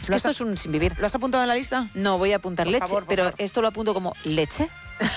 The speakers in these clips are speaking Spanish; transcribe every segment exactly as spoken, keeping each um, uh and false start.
Es que esto es un sin vivir. ¿Lo has apuntado en la lista? No voy a apuntar Por leche, favor, por pero favor. esto lo apunto como leche.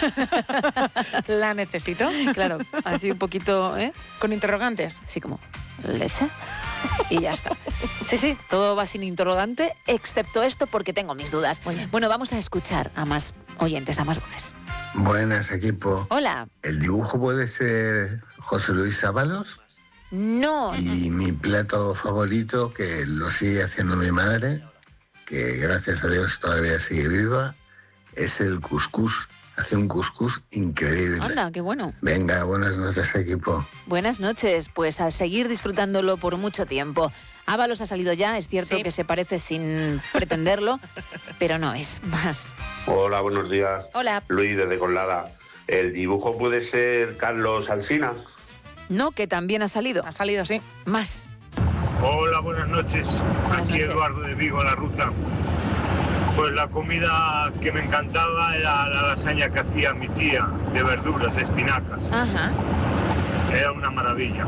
¿La necesito? Claro, así un poquito, ¿eh? Con interrogantes. Así como, ¿leche? Y ya está. Sí, sí, todo va sin interrogante, excepto esto porque tengo mis dudas. Bueno, vamos a escuchar a más oyentes, a más voces. Buenas, equipo. Hola. ¿El dibujo puede ser José Luis Ábalos? No. Y mi plato favorito, que lo sigue haciendo mi madre, que gracias a Dios todavía sigue viva, es el cuscús. Hace un cuscús increíble. Anda, qué bueno. Venga, buenas noches, equipo. Buenas noches, pues a seguir disfrutándolo por mucho tiempo. Ábalos ha salido ya, es cierto Sí. que se parece sin pretenderlo, pero no es más. Hola, buenos días. Hola. Luis, desde Colada. ¿El dibujo puede ser Carlos Alsina? No, que también ha salido. Ha salido, sí. Más. Hola, buenas noches. Buenas Aquí noches. Eduardo de Vigo, La Ruta. Pues la comida que me encantaba era la lasaña que hacía mi tía, de verduras, de espinacas. Ajá. Era una maravilla.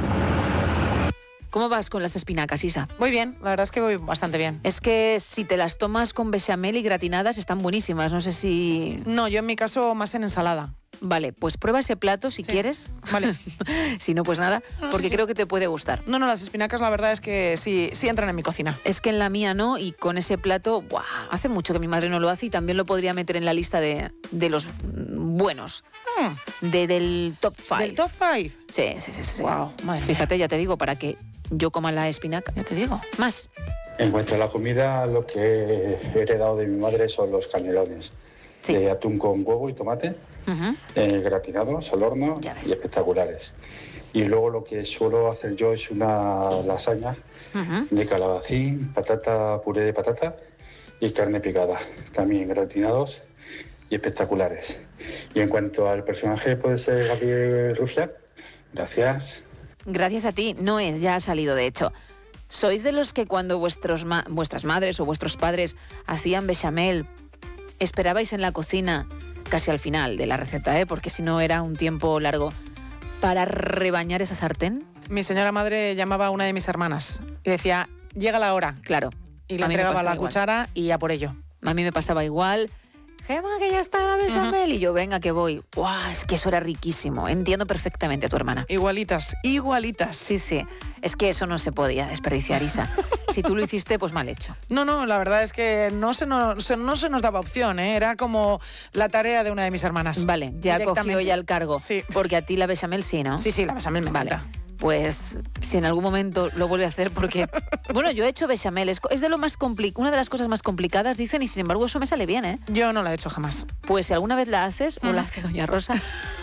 ¿Cómo vas con las espinacas, Isa? Muy bien, la verdad es que voy bastante bien. Es que si te las tomas con bechamel y gratinadas están buenísimas. No sé si... No, yo en mi caso más en ensalada. Vale, pues prueba ese plato si Sí. quieres. Vale. Si no, pues nada, No, porque sí, sí. creo que te puede gustar. No, no, las espinacas la verdad es que sí, sí entran en mi cocina. Es que en la mía no, y con ese plato, ¡buah! Hace mucho que mi madre no lo hace y también lo podría meter en la lista de, de los mm, buenos, Mm, de, del top cinco. ¿Del top cinco? Sí, sí, sí. sí. Wow, madre mía. Fíjate, ya te digo, para que yo coma la espinaca. Ya te digo. Más. En cuanto a la comida, lo que he heredado de mi madre son los canelones. Sí. De atún con huevo y tomate, Ujú. eh, gratinados al horno Ya ves. y espectaculares. Y luego lo que suelo hacer yo es una lasaña Ujú. de calabacín, patata, puré de patata y carne picada, también gratinados y espectaculares. Y en cuanto al personaje, puede ser Gabriel Rufián. Gracias. Gracias a ti, no es, ya ha salido de hecho. ¿Sois de los que cuando vuestros ma- vuestras madres o vuestros padres hacían bechamel, esperabais en la cocina, casi al final de la receta, ¿eh? Porque si no era un tiempo largo, para rebañar esa sartén? Mi señora madre llamaba a una de mis hermanas y decía, llega la hora. Claro. Y le a mí me entregaba pasaba la igual. cuchara y a por ello. A mí me pasaba igual. Gema, que ya está la bechamel. Y yo, venga, que voy. ¡Guau! Es que eso era riquísimo. Entiendo perfectamente a tu hermana. Igualitas, igualitas. Sí, sí. Es que eso no se podía desperdiciar, Isa. Si tú lo hiciste, pues mal hecho. No, no, la verdad es que no se nos, se- no se nos daba opción, ¿eh? Era como la tarea de una de mis hermanas. Vale, ya cogió Directamente. ya el cargo. Sí. Porque a ti la bechamel sí, ¿no? Sí, sí, la bechamel me Vale. encanta. Pues si en algún momento lo vuelve a hacer, porque... Bueno, yo he hecho bechamel, es, co- es de lo más compli- una de las cosas más complicadas, dicen, y sin embargo eso me sale bien, ¿eh? Yo no la he hecho jamás. Pues si alguna vez la haces, o la hace Doña Rosa,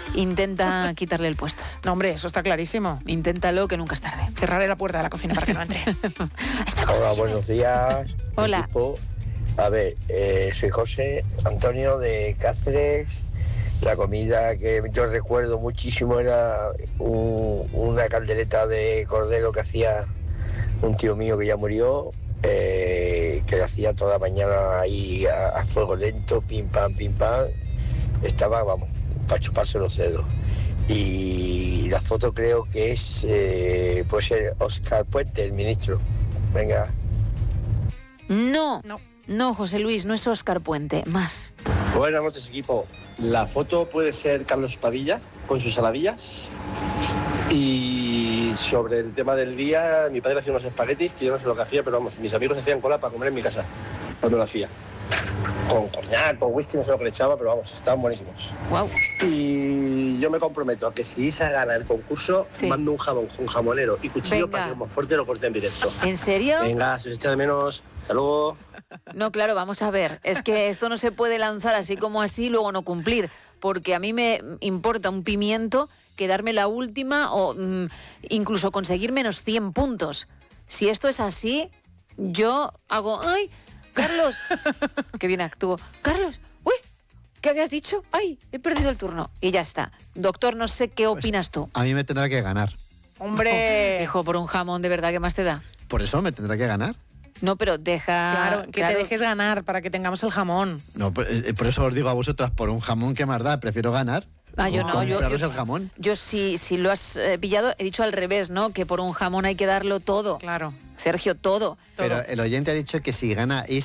intenta quitarle el puesto. No, hombre, eso está clarísimo. Inténtalo, que nunca es tarde. Cerraré la puerta de la cocina para que no entre. Hola, buenos días. Hola. equipo. A ver, eh, soy José Antonio de Cáceres. La comida que yo recuerdo muchísimo era un- una caldereta de cordero que hacía un tío mío que ya murió, eh, que le hacía toda la mañana ahí a, a fuego lento, pim pam, pim pam. Estaba, vamos, para chuparse los dedos. Y la foto creo que es, eh, puede ser Óscar Puente, el ministro. Venga. No, No. no, José Luis, no es Óscar Puente, más. Buenas noches, equipo. La foto puede ser Carlos Padilla con sus saladillas. Y sobre el tema del día, mi padre hacía unos espaguetis que yo no sé lo que hacía, pero vamos, mis amigos hacían cola para comer en mi casa cuando lo hacía. Con coñac, con whisky, no sé lo que le echaba, pero vamos, estaban buenísimos. Wow. Y yo me comprometo a que si Isa gana el concurso, Sí. mando un jamón, un jamonero y cuchillo Venga. para que como fuerte lo corte en directo. ¿En serio? Venga, se os echa de menos. Hasta luego. No, claro, vamos a ver. Es que esto no se puede lanzar así como así y luego no cumplir. Porque a mí me importa un pimiento quedarme la última o mm, incluso conseguir menos cien puntos. Si esto es así, yo hago... ¡Ay, Carlos! ¡Qué bien actúo! ¡Carlos! ¡Uy! ¿Qué habías dicho? ¡Ay! He perdido el turno. Y ya está. Doctor, no sé qué opinas tú. A mí me tendrá que ganar. Hombre. Hijo, por un jamón, ¿de verdad qué más te da? Por eso me tendrá que ganar. No, pero deja... Claro, que te dejes ganar para que tengamos el jamón. No, por, eh, por eso os digo a vosotras, por un jamón que más da, prefiero ganar. Ah, yo no, yo, Compraros yo- el jamón. Yo si, si lo has eh, pillado, he dicho al revés, ¿no? Que por un jamón hay que darlo todo. Claro. Sergio, todo. Pero el oyente ha dicho que si gana Isa,